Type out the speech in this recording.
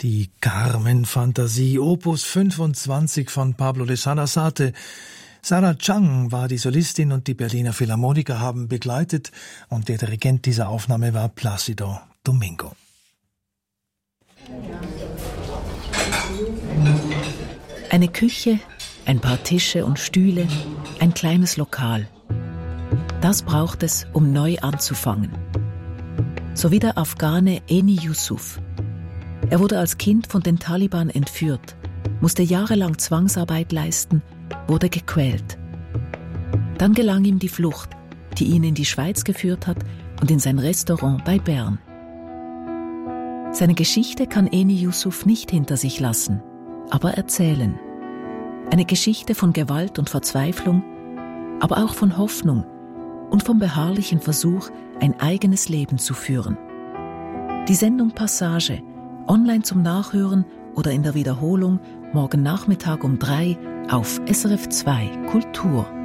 Die Carmen-Fantasie, Opus 25 von Pablo de Sarasate. Sarah Chang war die Solistin und die Berliner Philharmoniker haben begleitet und der Dirigent dieser Aufnahme war Plácido Domingo. Eine Küche, ein paar Tische und Stühle, ein kleines Lokal. Das braucht es, um neu anzufangen. So wie der Afghane Eni Yusuf. Er wurde als Kind von den Taliban entführt, musste jahrelang Zwangsarbeit leisten, wurde gequält. Dann gelang ihm die Flucht, die ihn in die Schweiz geführt hat und in sein Restaurant bei Bern. Seine Geschichte kann Eni Yusuf nicht hinter sich lassen, aber erzählen. Eine Geschichte von Gewalt und Verzweiflung, aber auch von Hoffnung und vom beharrlichen Versuch, ein eigenes Leben zu führen. Die Sendung Passage, online zum Nachhören oder in der Wiederholung morgen Nachmittag um 3 auf SRF 2 Kultur.